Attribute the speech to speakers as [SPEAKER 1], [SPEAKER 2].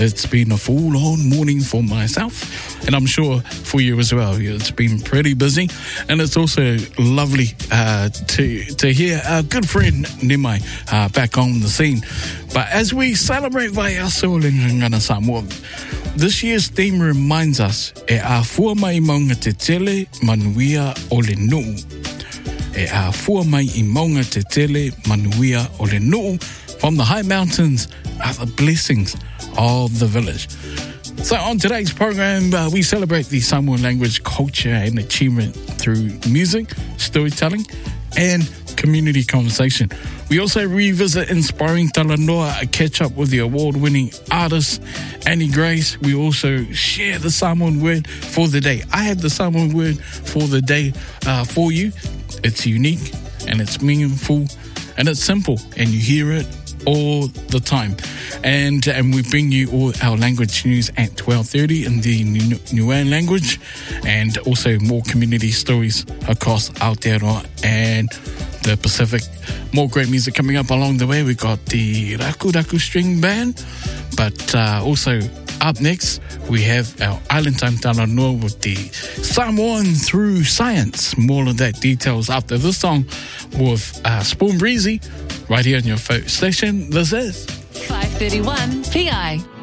[SPEAKER 1] It's been a full-on morning for myself, and I'm sure for you as well. It's been pretty busy, and it's also lovely to hear our good friend Nimai back on the scene. But as we celebrate Vaiaso Lingangana Samoa, this year's theme reminds us e a fua mai maunga te tele manuia o le nuu. E a fua mai I maunga te tele manuia o le nuu. From the high mountains are the blessings of the village. So on today's program, we celebrate the Samoan language, culture and achievement through music, storytelling and community conversation. We also revisit inspiring talanoa, catch up with the award-winning artist Annie Grace. We also share the Samoan word for the day. I have the Samoan word for the day for you. It's unique and it's meaningful and it's simple and you hear it all the time. And we bring you all our language news at 12:30 in the Niuean language, and also more community stories across Aotearoa and the Pacific. More great music coming up along the way. We got the Raku Raku String Band, but also up next we have our Island Time Talanoa with the Samoan Through Science. More of that details after this song with Spoon Breezy right here on your station. This is
[SPEAKER 2] 531 PI.